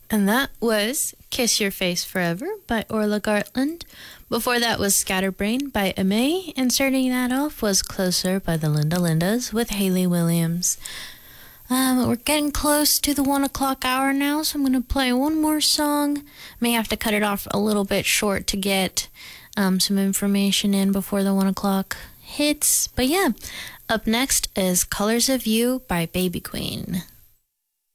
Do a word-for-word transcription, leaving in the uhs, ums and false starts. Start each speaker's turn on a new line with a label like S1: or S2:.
S1: And that was Kiss Your Face Forever by Orla Gartland. Before that was Scatterbrain by Aimee, and starting that off was Closer by the Linda Lindas with Hayley Williams. Um, we're getting close to the one o'clock hour now, so I'm going to play one more song. May have to cut it off a little bit short to get um, some information in before the one o'clock hits. But yeah, up next is Colors of You by Baby Queen.